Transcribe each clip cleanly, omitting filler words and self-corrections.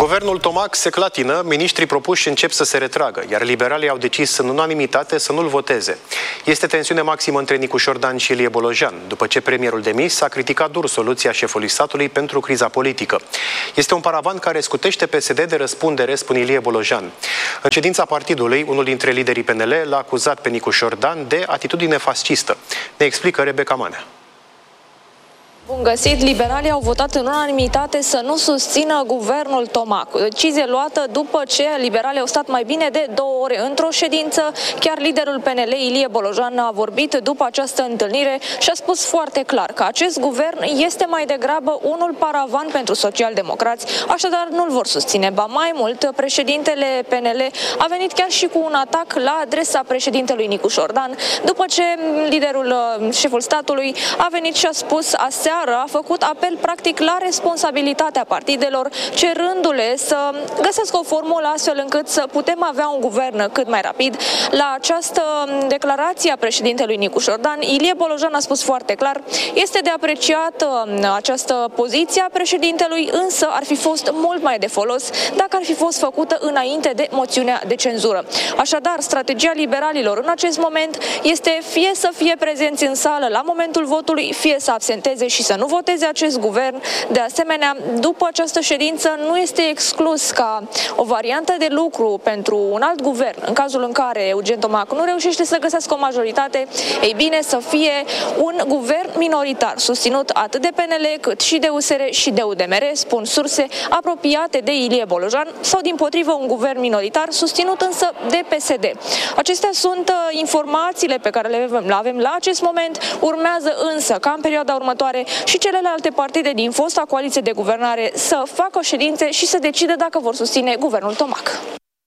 Guvernul Tomac se clatină, miniștrii propuși încep să se retragă, iar liberalii au decis în unanimitate să nu-l voteze. Este tensiune maximă între Nicu Șordan și Ilie Bolojan, după ce premierul demis a criticat dur soluția șefului statului pentru criza politică. Este un paravan care scutește PSD de răspundere, spune Ilie Bolojan. În ședința partidului, unul dintre liderii PNL l-a acuzat pe Nicu Șordan de atitudine fascistă. Ne explică Rebecca Manea. Bun găsit! Liberalii au votat în unanimitate să nu susțină guvernul Tomac. O decizie luată după ce liberalii au stat mai bine de 2 ore într-o ședință. Chiar liderul PNL, Ilie Bolojan, a vorbit după această întâlnire și a spus foarte clar că acest guvern este mai degrabă unul paravan pentru socialdemocrați, așadar nu-l vor susține. Ba mai mult, președintele PNL a venit chiar și cu un atac la adresa președintelui Nicu Șordan, după ce șeful statului a venit și a spus aseară, a făcut apel practic la responsabilitatea partidelor, cerându-le să găsească o formulă astfel încât să putem avea un guvern cât mai rapid. La această declarație a președintelui Nicu Șordan, Ilie Bolojan a spus foarte clar, este de apreciat această poziție a președintelui, însă ar fi fost mult mai de folos dacă ar fi fost făcută înainte de moțiunea de cenzură. Așadar, strategia liberalilor în acest moment este fie să fie prezenți în sală la momentul votului, fie să absenteze și să nu voteze acest guvern. De asemenea, după această ședință nu este exclus ca o variantă de lucru pentru un alt guvern, în cazul în care Eugen Tomac nu reușește să găsească o majoritate, ei bine, să fie un guvern minoritar, susținut atât de PNL cât și de USR și de UDMR, spun surse apropiate de Ilie Bolojan, sau dimpotrivă un guvern minoritar, susținut însă de PSD. Acestea sunt informațiile pe care le avem la acest moment. Urmează însă ca în perioada următoare și celelalte partide din fosta coaliție de guvernare să facă ședințe și să decidă dacă vor susține guvernul Tomac.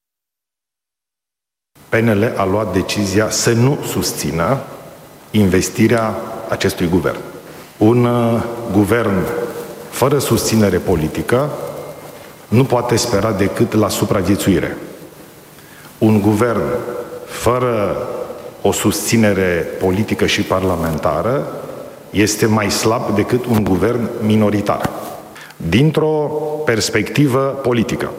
PNL a luat decizia să nu susțină investirea acestui guvern. Un guvern fără susținere politică nu poate spera decât la supraviețuire. Un guvern fără o susținere politică și parlamentară este mai slab decât un guvern minoritar. Dintr-o perspectivă politică,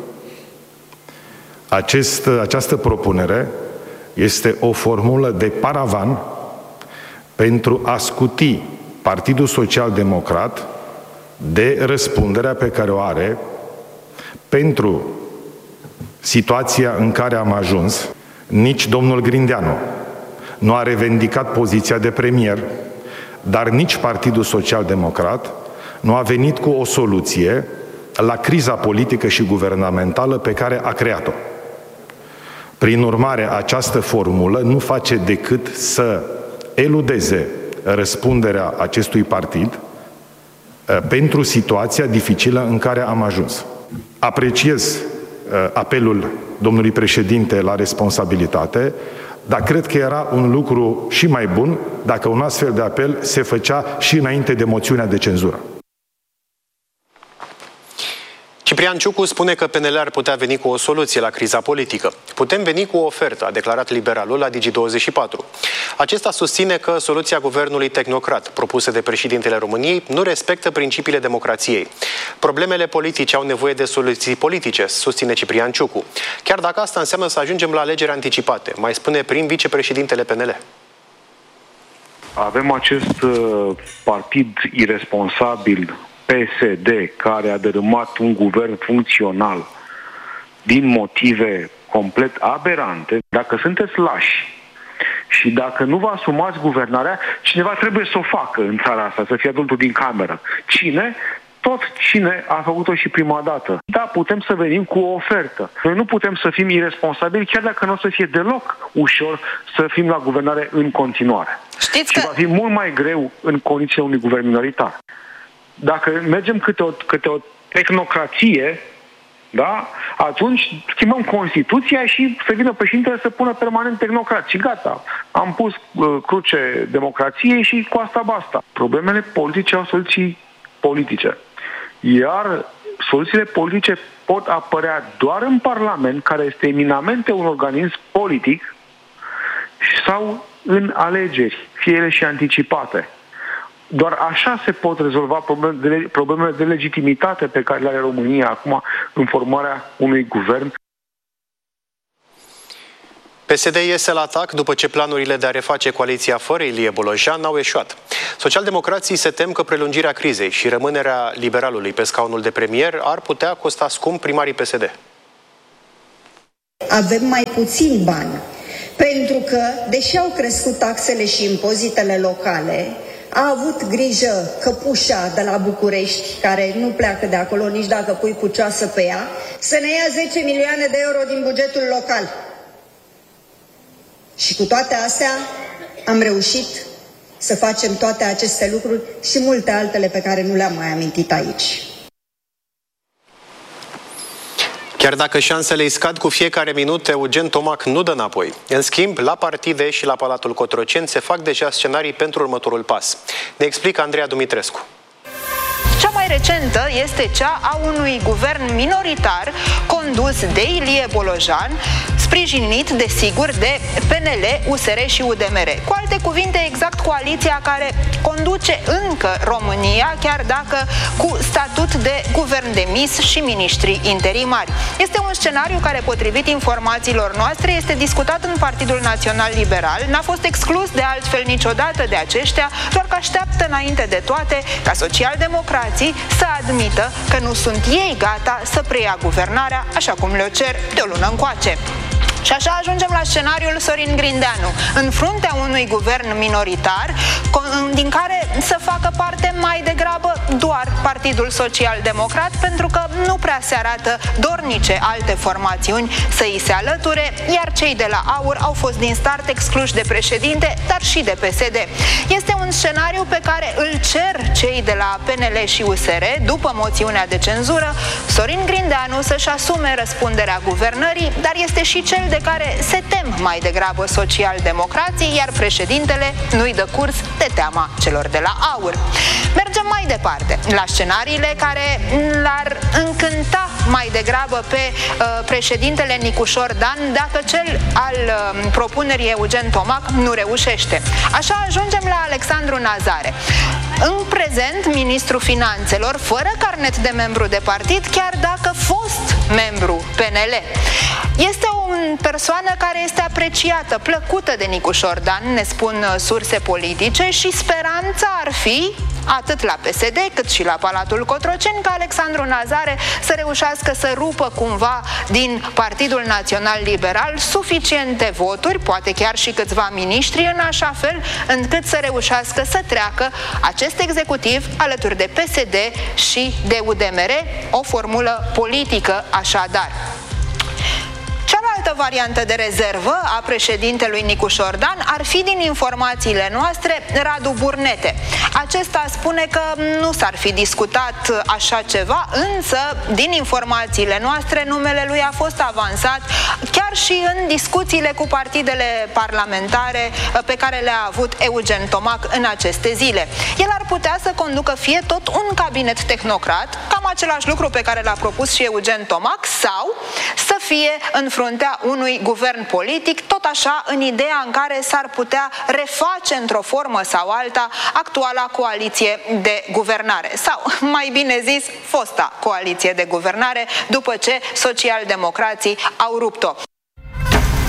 această propunere este o formulă de paravan pentru a scuti Partidul Social-Democrat de răspunderea pe care o are pentru situația în care am ajuns. Nici domnul Grindeanu nu a revendicat poziția de premier, dar nici Partidul Social-Democrat nu a venit cu o soluție la criza politică și guvernamentală pe care a creat-o. Prin urmare, această formulă nu face decât să eludeze răspunderea acestui partid pentru situația dificilă în care am ajuns. Apreciez apelul domnului președinte la responsabilitate, dar cred că era un lucru și mai bun dacă un astfel de apel se făcea și înainte de moțiunea de cenzură. Ciprian Ciucu spune că PNL ar putea veni cu o soluție la criza politică. Putem veni cu o ofertă, a declarat liberalul la Digi24. Acesta susține că soluția guvernului tehnocrat, propusă de președintele României, nu respectă principiile democrației. Problemele politice au nevoie de soluții politice, susține Ciprian Ciucu. Chiar dacă asta înseamnă să ajungem la alegeri anticipate, mai spune prim vicepreședintele PNL. Avem acest partid iresponsabil, PSD, care a dărâmat un guvern funcțional din motive complet aberante. Dacă sunteți lași și dacă nu vă asumați guvernarea, cineva trebuie să o facă în țara asta, să fie adultul din cameră. Cine? Tot cine a făcut-o și prima dată. Da, putem să venim cu o ofertă. Noi nu putem să fim irresponsabili, chiar dacă nu o să fie deloc ușor să fim la guvernare în continuare. Știți și va fi mult mai greu în condiția unui guvern minoritar. Dacă mergem câte o tehnocrație, da, atunci schimbăm Constituția și să vină președintele să pună permanent tehnocrat. Și gata, am pus cruce democrației și cu asta basta. Problemele politice au soluții politice. Iar soluțiile politice pot apărea doar în Parlament, care este eminamente un organism politic, sau în alegeri, fie ele și anticipate. Doar așa se pot rezolva problemele de legitimitate pe care le are România acum în formarea unui guvern. PSD iese la atac după ce planurile de a reface coaliția fără Ilie Bolojan au eșuat. Socialdemocrații se tem că prelungirea crizei și rămânerea liberalului pe scaunul de premier ar putea costa scump primarii PSD. Avem mai puțin bani, pentru că, deși au crescut taxele și impozitele locale, a avut grijă căpușa de la București, care nu pleacă de acolo nici dacă pui pucioasă pe ea, să ne ia 10 milioane de euro din bugetul local. Și cu toate astea am reușit să facem toate aceste lucruri și multe altele pe care nu le-am mai amintit aici. Chiar dacă șansele îi scad cu fiecare minut, Eugen Tomac nu dă înapoi. În schimb, la partide și la Palatul Cotroceni se fac deja scenarii pentru următorul pas. Ne explică Andreea Dumitrescu. Cea mai recentă este cea a unui guvern minoritar condus de Ilie Bolojan, sprijinit, desigur, de PNL, USR și UDMR. Cu alte cuvinte, exact coaliția care conduce încă România, chiar dacă cu statut de guvern demis și miniștri interimari. Este un scenariu care, potrivit informațiilor noastre, este discutat în Partidul Național Liberal, n-a fost exclus de altfel niciodată de aceștia, doar că așteaptă înainte de toate ca socialdemocrații să admită că nu sunt ei gata să preia guvernarea, așa cum le-o cer de o lună încoace. Și așa ajungem la scenariul Sorin Grindeanu, în fruntea unui guvern minoritar, din care să facă parte mai degrabă doar Partidul Social-Democrat, pentru că nu prea se arată dornice alte formațiuni să îi se alăture, iar cei de la AUR au fost din start excluși de președinte, dar și de PSD. Este un scenariu pe care îl cer cei de la PNL și USR, după moțiunea de cenzură, Sorin Grindeanu să-și asume răspunderea guvernării, dar este și cel de care se tem mai degrabă socialdemocrații, iar președintele nu-i dă curs de teama celor de la AUR. Mergem mai departe, la scenariile care l-ar încânta mai degrabă pe președintele Nicușor Dan dacă cel al propunerii Eugen Tomac nu reușește. Așa ajungem la Alexandru Nazare. În prezent, ministrul finanțelor, fără carnet de membru de partid, chiar dacă fost membru PNL. Este o persoană care este apreciată, plăcută de Nicușor Dan, ne spun surse politice, și speranța ar fi, atât la PSD cât și la Palatul Cotroceni, ca Alexandru Nazare să reușească să rupă cumva din Partidul Național Liberal suficiente voturi, poate chiar și câțiva miniștri, în așa fel încât să reușească să treacă acest executiv alături de PSD și de UDMR, o formulă politică așadar. Cealaltă variantă de rezervă a președintelui Nicușor Dan ar fi, din informațiile noastre, Radu Burnete. Acesta spune că nu s-ar fi discutat așa ceva, însă, din informațiile noastre, numele lui a fost avansat chiar și în discuțiile cu partidele parlamentare pe care le-a avut Eugen Tomac în aceste zile. El ar putea să conducă fie tot un cabinet tehnocrat, cam același lucru pe care l-a propus și Eugen Tomac, sau să fie în fruntea unui guvern politic, tot așa în ideea în care s-ar putea reface într-o formă sau alta actuala coaliție de guvernare, sau, mai bine zis, fosta coaliție de guvernare, după ce socialdemocrații au rupt-o.